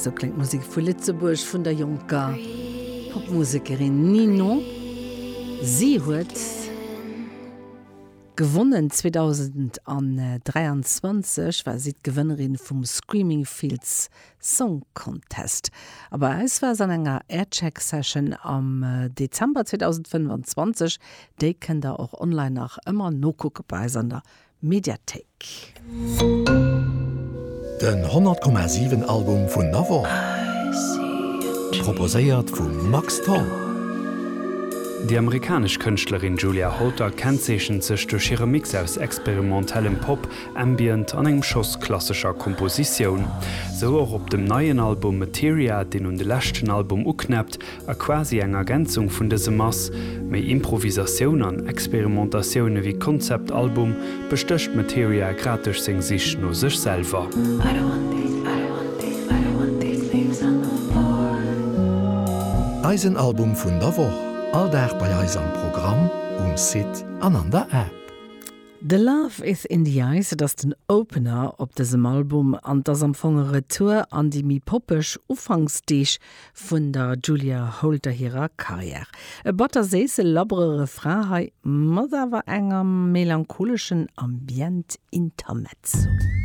so klingt Musik von Lützeburg von der Junker Popmusikerin Nino. Sie hat gewonnen 2023, war sie Gewinnerin vom Screaming Fields Song Contest. Aber es war so eine Aircheck-Session am Dezember 2025. Die könnt ihr auch online nach immer noch gucken bei seiner Mediathek. Den 100,7 Album vun Navo proposéiert vum Max Toll. Die amerikasch Künstlerin Julia Holter kennzeechen sech durch ihre Mix aus experimentellem Pop, Ambient an engem Schoss klassischer Komposition. So auch op dem neuen Album Materia, den de lächten Album uknappt, a quasi eng Ergänzung vun dese Mass, méi Improvisaun an Experimentationune wie Konzeptalbum bestöcht Materia gratisch seng sich no sech selber. Eisenalbum vun der Woche. Alldag bei eis am Programm Sit an der App. The Love is in the Eyes, das den Opener op diesem Album an das empfange Retour an die mi poppech Ufangsdeich vun der Julia Holter ihrer Karriere. E batterseese labrere Freiheit, mat war engem melancholischen Ambient Intermezzo.